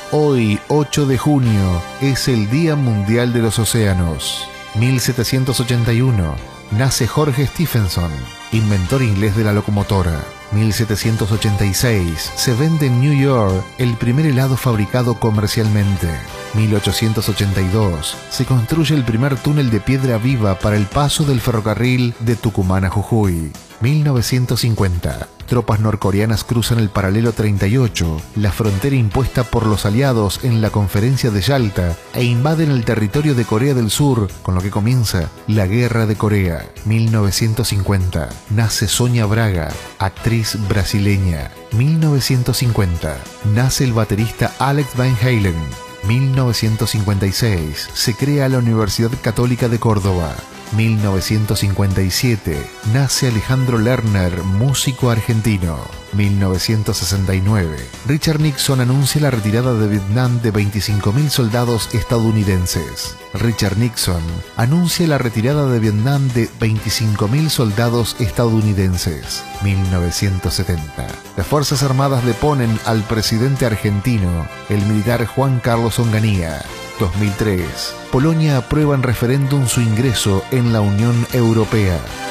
Hoy, 8 de junio, es el Día Mundial de los Océanos. 1781, nace George Stephenson, inventor inglés de la locomotora. 1786, se vende en New York el primer helado fabricado comercialmente. 1882, se construye el primer túnel de piedra viva para el paso del ferrocarril de Tucumán a Jujuy. 1950, tropas norcoreanas cruzan el paralelo 38, la frontera impuesta por los aliados en la conferencia de Yalta, e invaden el territorio de Corea del Sur, con lo que comienza la Guerra de Corea. 1950, nace Sonia Braga, actriz brasileña. 1950, nace el baterista Alex Van Halen. 1956, se crea la Universidad Católica de Córdoba. 1957, nace Alejandro Lerner, músico argentino. 1969, Richard Nixon anuncia la retirada de Vietnam de 25.000 soldados estadounidenses. Richard Nixon anuncia la retirada de Vietnam de 25.000 soldados estadounidenses. 1970, las Fuerzas Armadas deponen al presidente argentino, el militar Juan Carlos Onganía. 2003, Polonia aprueba en referéndum su ingreso en la Unión Europea.